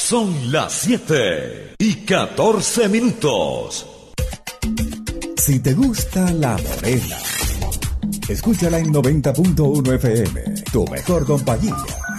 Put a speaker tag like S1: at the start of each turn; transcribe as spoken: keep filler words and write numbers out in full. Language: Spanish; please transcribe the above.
S1: Son las siete y catorce minutos.
S2: Si te gusta La Morena, escúchala en noventa punto uno F M, tu mejor compañía.